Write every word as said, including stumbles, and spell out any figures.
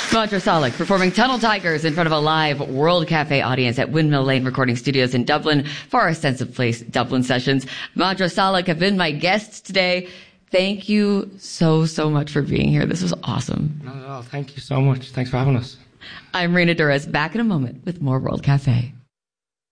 Madra Salik performing Tunnel Tigers in front of a live World Cafe audience at Windmill Lane Recording Studios in Dublin for our Sense of Place Dublin sessions. Madra Salik have been my guests today. Thank you so, so much for being here. This was awesome. Not at all. Thank you so much. Thanks for having us. I'm Rena Durres, back in a moment with more World Cafe.